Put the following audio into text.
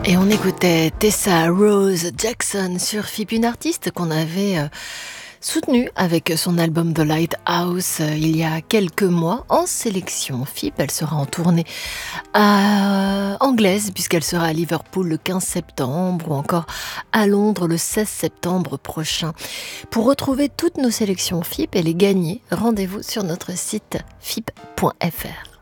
Et on écoutait Tessa Rose Jackson sur FIP, une artiste qu'on avait soutenue avec son album The Lighthouse il y a quelques mois en sélection FIP. Elle sera en tournée anglaise puisqu'elle sera à Liverpool le 15 septembre ou encore à Londres le 16 septembre prochain. Pour retrouver toutes nos sélections FIP et les gagner, rendez-vous sur notre site fip.fr.